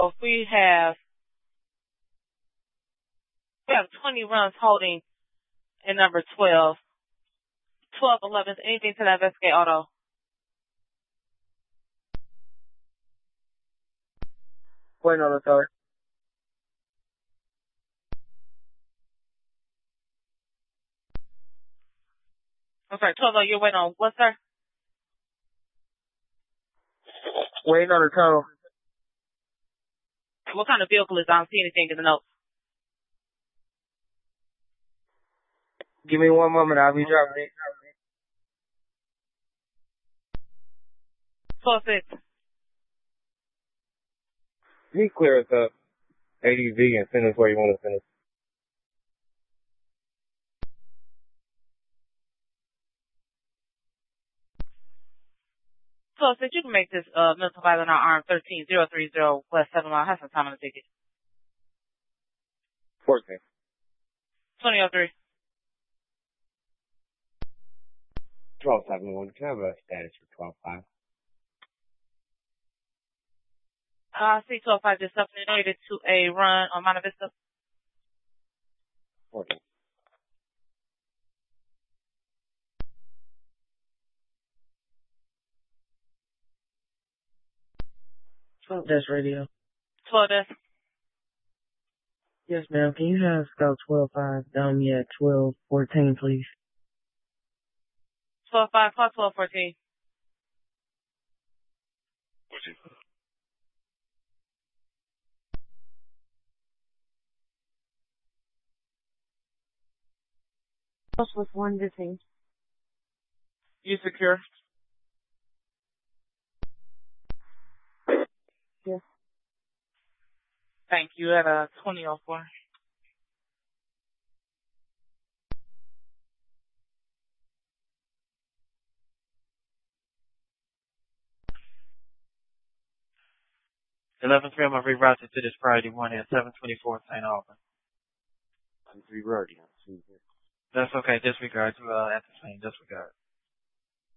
we have 20 runs holding in number 12. 12, 11, anything to that investigate auto. Bueno, doctor. I'm sorry, 12, you're waiting on what, sir? Waiting on the tunnel. What kind of vehicle is it? I don't see anything in the notes. Give me one moment, I'll be driving it. 12-6. He clear us up. ADV and send us where you want to send us. So, since you can make this mental violent on arm 13030 West 7 Mile, have some time on the ticket. 14. 2003. 1271. Can I have a status for 12-5? C 12-5 just substituted to a run on Monte Vista. 14. Desk radio. 12 desk. Yes, ma'am. Can you have Scout 12-5 down me at 12-14, please? 12-5, call 12-14. 14. With one missing. You secure? Yes. Thank you. At 2004. I'm gonna reroute you to this Friday morning at 724 St. Albans. I'm rerouting. That's okay. Disregard. You at the same. Disregard.